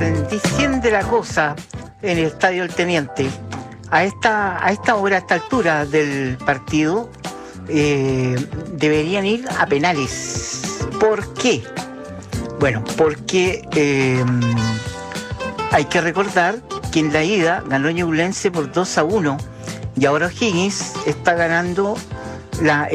se desciende la cosa en el Estadio del Teniente. A esta hora, a esta altura del partido, deberían ir a penales. ¿Por qué? Bueno, porque hay que recordar que en la ida ganó Ñublense por 2-1 y ahora O'Higgins está ganando